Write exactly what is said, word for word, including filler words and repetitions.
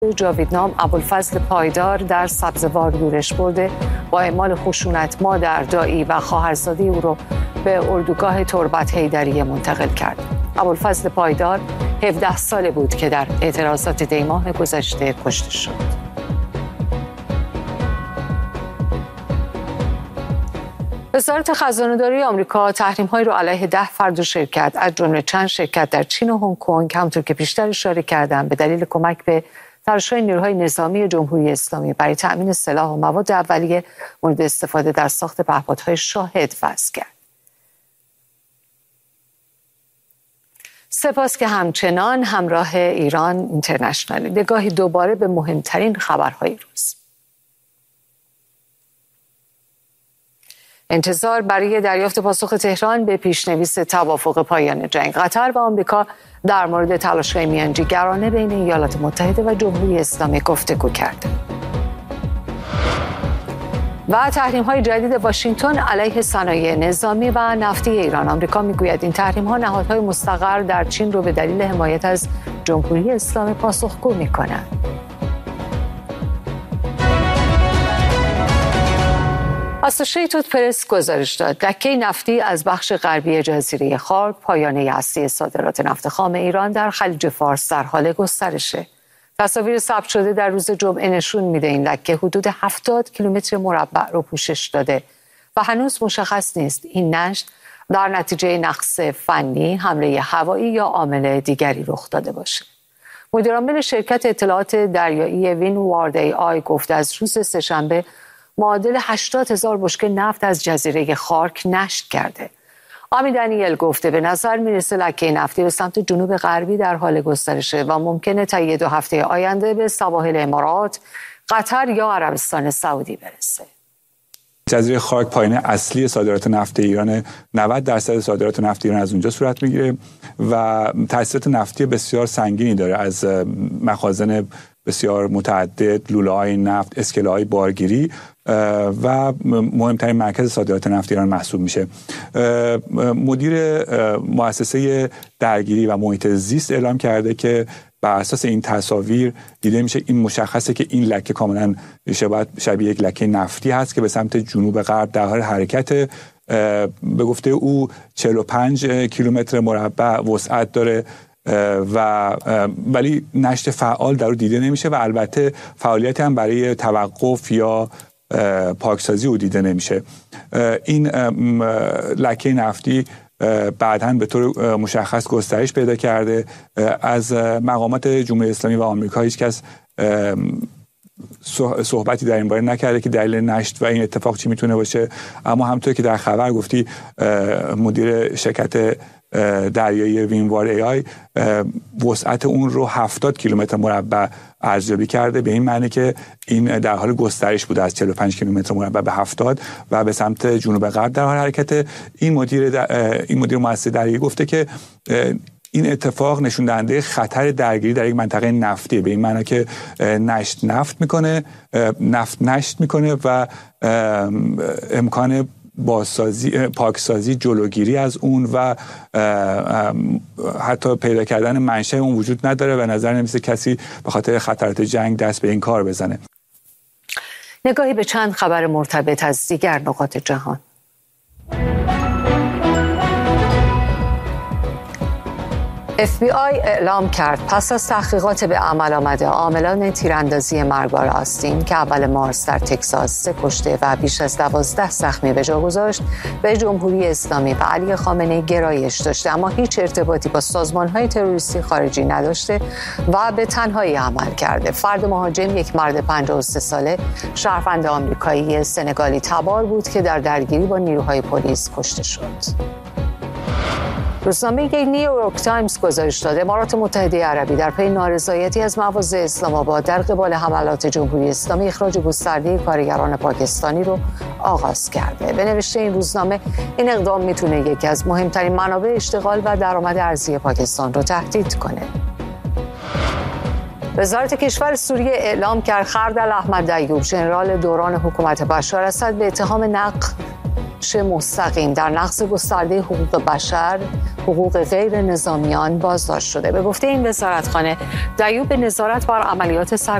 جاویدنام ابوالفضل پایدار در سبزوار یورش برده با اعمال خشونت مادر، دایی و خواهرزاده او را به اردوگاه تربت حیدریه منتقل کرد. ابوالفضل پایدار هفده ساله بود که در اعتراضات دی ماه گذشته کشته شد. وزارت خزانه‌داری آمریکا تحریم‌هایی را علیه ده فرد و شرکت از جمله چند شرکت در چین و هنگ کنگ همونطور که پیشتر اشاره کردم به دلیل کمک به تلاش‌های نیروهای نظامی جمهوری اسلامی برای تأمین سلاح و مواد اولیه مورد استفاده در ساخت پهپادهای شاهد وضع کرد. سپاس که همچنان همراه ایران اینترنشنال. نگاهی دوباره به مهمترین خبرهای روز. انتظار برای دریافت پاسخ تهران به پیشنویس توافق پایان جنگ. قطر و آمریکا در مورد تلاش‌های میانجیگرانه بین ایالات متحده و جمهوری اسلامی گفتگو کردند. و تحریم‌های جدید واشنگتن علیه صنایع نظامی و نفتی ایران. آمریکا میگوید این تحریم‌ها نهادهای مستقر در چین رو به دلیل حمایت از جمهوری اسلامی پاسخگو می‌کنند. اسوشیتد پرس گزارش داد لکه نفتی از بخش غربی جزیره خارک، پایانه اصلی صادرات نفت خام ایران در خلیج فارس، در حال گسترشه. تصاویر ثبت شده در روز جمعه نشون میده این لکه حدود هفتاد کیلومتر مربع رو پوشش داده و هنوز مشخص نیست این نشت در نتیجه نقص فنی، حمله هوایی یا عامل دیگری رخ داده باشه. مدیر عامل شرکت اطلاعات دریایی ویندوارد ای آی گفت از روز سه‌شنبه معادل هشتاد هزار بشکه نفت از جزیره خارک نشت کرده. آمی دانیل گفته به نظر میرسه لکه نفتی به سمت جنوب غربی در حال گسترشه و ممکنه تا یک دو هفته آینده به سواحل امارات، قطر یا عربستان سعودی برسه. جزیره خارک پایانه اصلی صادرات نفت ایران، نود درصد صادرات نفت ایران از اونجا صورت میگیره و تأثیرات نفتی بسیار سنگینی داره از مخازن بسیار متعدد، لوله‌های نفت، اسکله‌های بارگیری و مهمترین مرکز صادرات نفت ایران محسوب میشه. مدیر مؤسسه درگیری و محیط زیست اعلام کرده که بر اساس این تصاویر دیده میشه این مشخصه که این لکه کاملا شبیه یک لکه نفتی هست که به سمت جنوب غرب در حال حرکت. به گفته او چهل و پنج کیلومتر مربع وسعت داره و ولی نشت فعال در او دیده نمیشه و البته فعالیتی هم برای توقف یا پاکسازی او دیده نمیشه. این لکه نفتی بعداً به طور مشخص گسترش پیدا کرده. از مقامات جمهوری اسلامی و آمریکا هیچ کس صحبتی در این باره نکرده که دلیل نشت و این اتفاق چی میتونه باشه، اما همونطور که در خبر گفتی مدیر شرکت دریایی ویندوارد ای آی وسعت اون رو هفتاد کیلومتر مربع ارزیابی کرده، به این معنی که این در حال گسترش بوده از چهل و پنج کیلومتر مربع به هفتاد و به سمت جنوب غرب در حال حرکت. این مدیر این مدیر مؤسسه دریایی گفته که این اتفاق نشون دهنده خطر درگیری در یک منطقه نفتی، به این معنی که نشت نفت میکنه نفت نشت میکنه و امکان بازسازی، پاکسازی، جلوگیری از اون و حتی پیدا کردن منشأ اون وجود نداره و نظر نمیسه کسی به خاطر خطرات جنگ دست به این کار بزنه. نگاهی به چند خبر مرتبط از دیگر نقاط جهان. اف بی آی اعلام کرد پس از تحقیقات به عمل آمده عاملان تیراندازی مرگبار آستین که اول مارس در تگزاس سه کشته و بیش از دوازده زخمی به جا گذاشت به جمهوری اسلامی و علی خامنه‌ای گرایش داشته، اما هیچ ارتباطی با سازمان‌های تروریستی خارجی نداشته و به تنهایی عمل کرده. فرد مهاجم یک مرد پنجاه و سه ساله شهروند آمریکایی سنگالی تبار بود که در درگیری با نیروهای پلیس کشته شد. روزنامه نیویورک تایمز گزارش داده امارات متحده عربی در پی نارضایتی از مواضع اسلام آباد در قبال حملات جمهوری اسلامی اخراج گسترده کارگران پاکستانی رو آغاز کرده. به نوشته این روزنامه این اقدام میتونه یکی از مهمترین منابع اشتغال و درآمد ارزی پاکستان رو تهدید کنه. وزارت کشور سوریه اعلام کرد خردل احمد دیوب ژنرال دوران حکومت بشار اسد به اتهام نقض مستقیم در نقض گسترده حقوق بشر حقوق غیر نظامیان بازداشت شده. به گفته این وزارتخانه، دعیو به نظارت بر عملیات سر